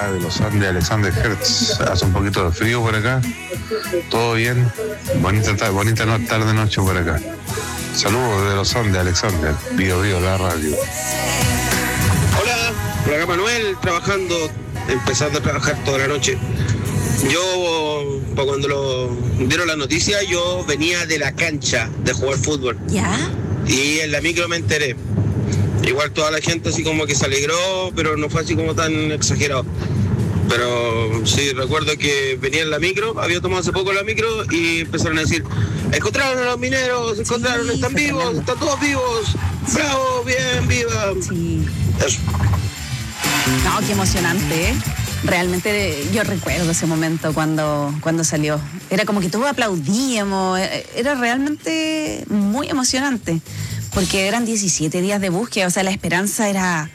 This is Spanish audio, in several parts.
acá de los Andes, Alexander Hertz. Hace un poquito de frío por acá. Todo bien. Bonita tarde, noche por acá. Saludos de los Andes, Alexander. Bio, la radio. Hola, por acá Manuel, empezando a trabajar toda la noche. Yo, cuando lo dieron la noticia, yo venía de la cancha de jugar fútbol. ¿Ya? Y en la micro me enteré. Igual toda la gente así como que se alegró, pero no fue así como tan exagerado. Pero sí, recuerdo que venía en la micro, había tomado hace poco la micro y empezaron a decir: encontraron a los mineros, están vivos, están todos vivos, bravo, bien, viva. Sí. Eso. No, qué emocionante, ¿eh? Realmente yo recuerdo ese momento cuando salió. Era como que todos aplaudíamos, era realmente muy emocionante, porque eran 17 días de búsqueda, o sea, la esperanza era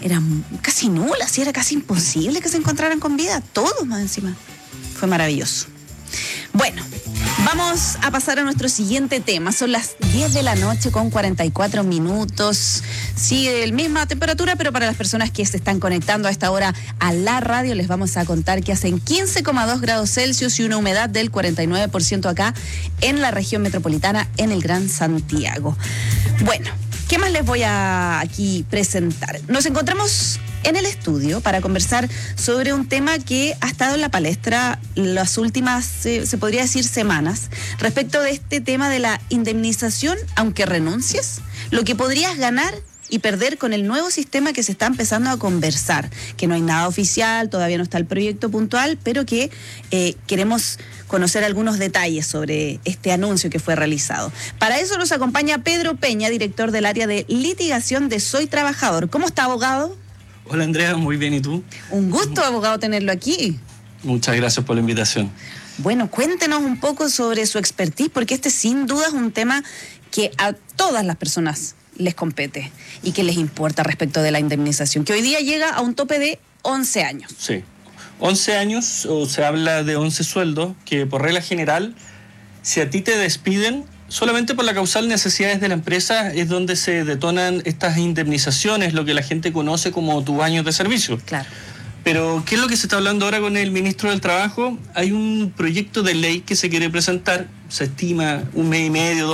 casi nula, sí, era casi imposible que se encontraran con vida, todos más encima. Fue maravilloso. Bueno, vamos a pasar a nuestro siguiente tema. Son las 10 de la noche con 44 minutos. Sigue la misma temperatura, pero para las personas que se están conectando a esta hora a la radio, les vamos a contar que hacen 15,2 grados Celsius y una humedad del 49% acá en la región metropolitana, en el Gran Santiago. Bueno, ¿qué más les voy a aquí presentar? Nos encontramos en el estudio para conversar sobre un tema que ha estado en la palestra las últimas, se podría decir, semanas, respecto de este tema de la indemnización, aunque renuncies, lo que podrías ganar y perder con el nuevo sistema que se está empezando a conversar, que no hay nada oficial, todavía no está el proyecto puntual, pero que queremos conocer algunos detalles sobre este anuncio que fue realizado. Para eso nos acompaña Pedro Peña, director del área de litigación de Soy Trabajador. ¿Cómo está, abogado? Hola, Andrea, muy bien, ¿y tú? Un gusto, abogado, tenerlo aquí. Muchas gracias por la invitación. Bueno, cuéntenos un poco sobre su expertise, porque este sin duda es un tema que a todas las personas les compete y que les importa respecto de la indemnización, que hoy día llega a un tope de 11 años. Sí, 11 años, o se habla de 11 sueldos, que por regla general, si a ti te despiden, solamente por la causal necesidades de la empresa es donde se detonan estas indemnizaciones, lo que la gente conoce como tus años de servicio. Claro. Pero, ¿qué es lo que se está hablando ahora con el ministro del Trabajo? Hay un proyecto de ley que se quiere presentar, se estima 1 mes y medio,